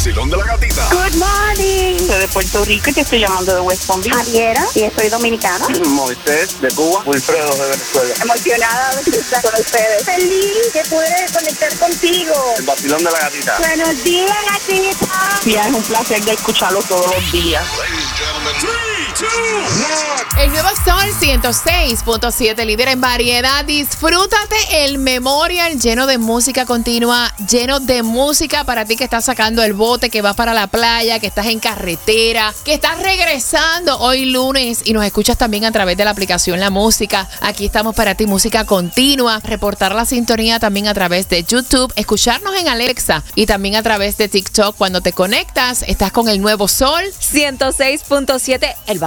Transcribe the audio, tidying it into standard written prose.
vacilón de la gatita. Good morning. Soy de Puerto Rico y te estoy llamando de West Palm Beach. Javiera, y soy dominicana. Moisés, de Cuba. Wilfredo, de Venezuela. Emocionada de estar con ustedes. Feliz de poder conectar contigo. El vacilón de la gatita. Buenos días, gatita. Sí, es un placer de escucharlo todos los días. Ladies and gentlemen, 3, 2, 1. El nuevo Sol 106.7, líder en variedad. Disfrútate el Memorial lleno de música continua, lleno de música para ti que estás sacando el bote, que vas para la playa, que estás en carretera, que estás regresando hoy lunes y nos escuchas también a través de la aplicación La Música. Aquí estamos para ti, música continua. Reportar la sintonía también a través de YouTube, escucharnos en Alexa y también a través de TikTok. Cuando te conectas, estás con el nuevo Sol 106.7, el